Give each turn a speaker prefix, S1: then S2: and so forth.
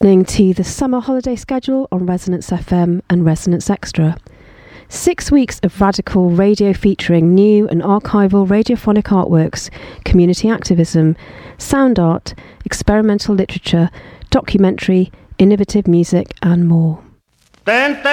S1: listening to the summer holiday schedule on Resonance FM and Resonance Extra. 6 weeks of radical radio featuring new and archival radiophonic artworks, community activism, sound art, experimental literature, documentary, innovative music and more.